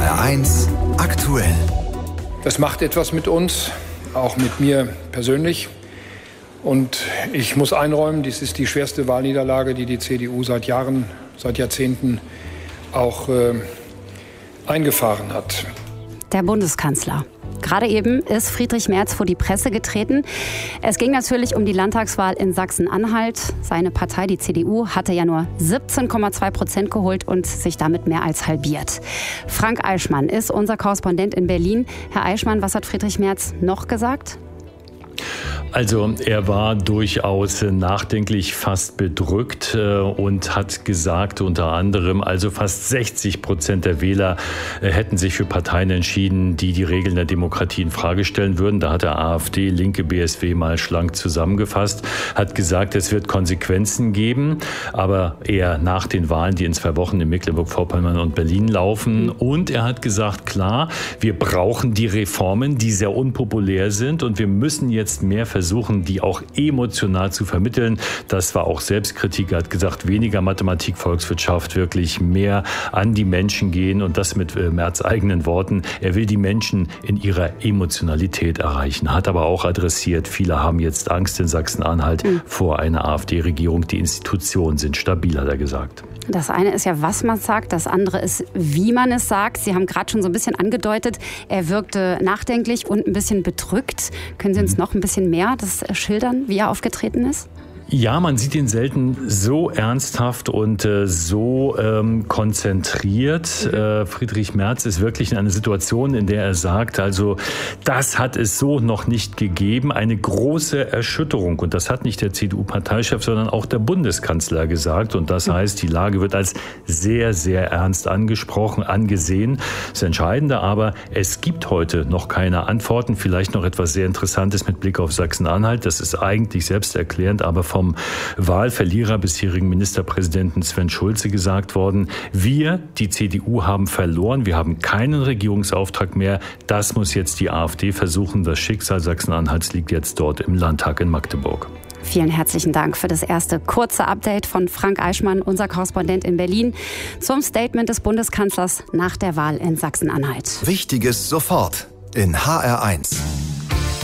HR1 aktuell. Das macht etwas mit uns, auch mit mir persönlich. Und ich muss einräumen, dies ist die schwerste Wahlniederlage, die die CDU seit Jahren, seit Jahrzehnten auch eingefahren hat. Der Bundeskanzler. Gerade eben ist Friedrich Merz vor die Presse getreten. Es ging natürlich um die Landtagswahl in Sachsen-Anhalt. Seine Partei, die CDU, hatte ja nur 17,2% geholt und sich damit mehr als halbiert. Frank Eichmann ist unser Korrespondent in Berlin. Herr Eichmann, was hat Friedrich Merz noch gesagt? Also er war durchaus nachdenklich, fast bedrückt und hat gesagt unter anderem, also fast 60% der Wähler hätten sich für Parteien entschieden, die die Regeln der Demokratie in Frage stellen würden. Da hat der AfD, linke BSW mal schlank zusammengefasst, hat gesagt, es wird Konsequenzen geben, aber eher nach den Wahlen, die in 2 Wochen in Mecklenburg-Vorpommern und Berlin laufen. Und er hat gesagt, klar, wir brauchen die Reformen, die sehr unpopulär sind und wir müssen jetzt mehr versuchen, die auch emotional zu vermitteln. Das war auch Selbstkritik. Er hat gesagt, weniger Mathematik, Volkswirtschaft, wirklich mehr an die Menschen gehen und das mit Merz eigenen Worten. Er will die Menschen in ihrer Emotionalität erreichen. Hat aber auch adressiert, viele haben jetzt Angst in Sachsen-Anhalt vor einer AfD-Regierung. Die Institutionen sind stabil, hat er gesagt. Das eine ist ja, was man sagt, das andere ist, wie man es sagt. Sie haben gerade schon so ein bisschen angedeutet, er wirkte nachdenklich und ein bisschen bedrückt. Können Sie uns noch ein bisschen mehr das schildern, wie er aufgetreten ist? Ja, man sieht ihn selten so ernsthaft und so konzentriert. Friedrich Merz ist wirklich in einer Situation, in der er sagt, also das hat es so noch nicht gegeben. Eine große Erschütterung. Und das hat nicht der CDU-Parteichef, sondern auch der Bundeskanzler gesagt. Und das heißt, die Lage wird als sehr, sehr ernst angesehen. Das Entscheidende aber, es gibt heute noch keine Antworten. Vielleicht noch etwas sehr Interessantes mit Blick auf Sachsen-Anhalt. Das ist eigentlich selbsterklärend, aber vom Wahlverlierer bisherigen Ministerpräsidenten Sven Schulze gesagt worden, wir, die CDU, haben verloren, wir haben keinen Regierungsauftrag mehr, das muss jetzt die AfD versuchen, das Schicksal Sachsen-Anhalts liegt jetzt dort im Landtag in Magdeburg. Vielen herzlichen Dank für das erste kurze Update von Frank Eichmann, unser Korrespondent in Berlin, zum Statement des Bundeskanzlers nach der Wahl in Sachsen-Anhalt. Wichtiges sofort in HR1.